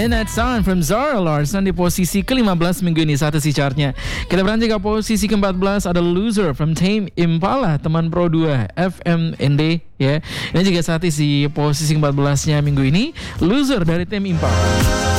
And that sound from Zara Larsson di posisi ke-15 minggu ini saat isi chartnya. Kita beranjak ke posisi ke-14 ada Loser from Tame Impala, teman Pro 2 FMND ya. Ini juga saat isi posisi ke-14-nya minggu ini, Loser dari Tame Impala.